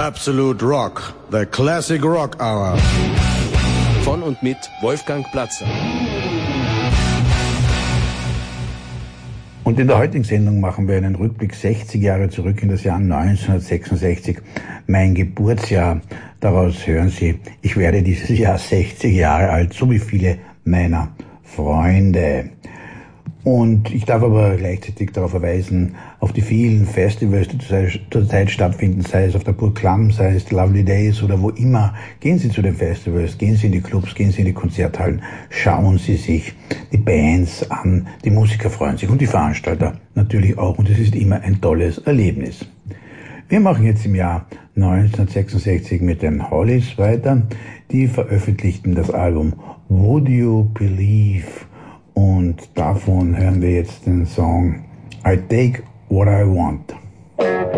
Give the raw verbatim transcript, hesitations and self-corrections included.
Absolute Rock, the Classic Rock Hour. Von und mit Wolfgang Platzer. Und in der heutigen Sendung machen wir einen Rückblick sechzig Jahre zurück in das Jahr neunzehnhundertsechsundsechzig, mein Geburtsjahr. Daraus hören Sie, ich werde dieses Jahr sechzig Jahre alt, so wie viele meiner Freunde. Und ich darf aber gleichzeitig darauf verweisen, auf die vielen Festivals, die zurzeit stattfinden, sei es auf der Burg Klamm, sei es Lovely Days oder wo immer. Gehen Sie zu den Festivals, gehen Sie in die Clubs, gehen Sie in die Konzerthallen, schauen Sie sich die Bands an, die Musiker freuen sich und die Veranstalter natürlich auch. Und es ist immer ein tolles Erlebnis. Wir machen jetzt im Jahr neunzehnhundertsechsundsechzig mit den Hollies weiter. Die veröffentlichten das Album Would You Believe? Und davon hören wir jetzt den Song I Take What I Want.